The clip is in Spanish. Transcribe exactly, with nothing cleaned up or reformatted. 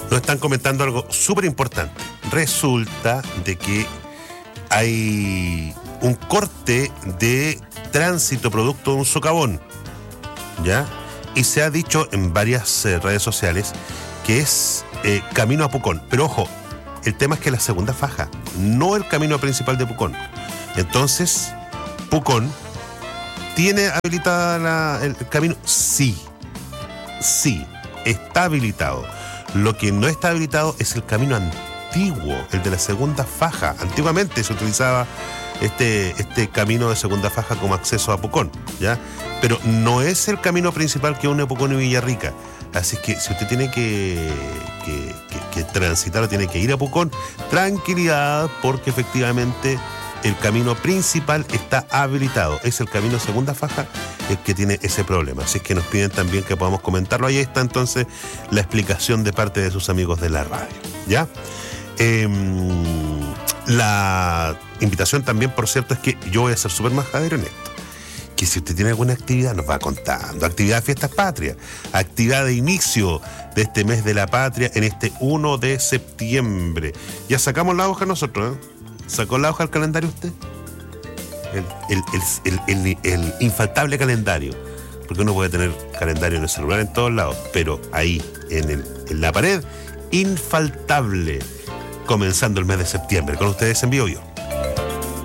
Nos están comentando algo súper importante. Resulta de que hay un corte de tránsito producto de un socavón, ¿ya? Y se ha dicho en varias eh, redes sociales que es eh, camino a Pucón. Pero ojo, el tema es que la segunda faja, no el camino principal de Pucón. Entonces, Pucón ¿tiene habilitada la, el camino? Sí, sí, está habilitado. Lo que no está habilitado es el camino antiguo, el de la segunda faja. Antiguamente se utilizaba este, este camino de segunda faja como acceso a Pucón, ¿ya? Pero no es el camino principal que une Pucón y Villarrica. Así que si usted tiene que, que, que, que transitar o tiene que ir a Pucón, tranquilidad, porque efectivamente el camino principal está habilitado. Es el camino segunda faja el que tiene ese problema. Así que nos piden también que podamos comentarlo. Ahí está entonces la explicación de parte de sus amigos de la radio, ¿ya? Eh, la invitación también, por cierto, es que yo voy a ser súper majadero en esto. Que si usted tiene alguna actividad, nos va contando. Actividad de Fiestas Patrias, actividad de inicio de este mes de la patria en este primero de septiembre. Ya sacamos la hoja nosotros, ¿eh? ¿Sacó la hoja del calendario usted? El, el, el, el, el, el infaltable calendario. Porque uno puede tener calendario en el celular en todos lados, pero ahí, en, el, en la pared, infaltable. Comenzando el mes de septiembre. Con ustedes en vivo yo.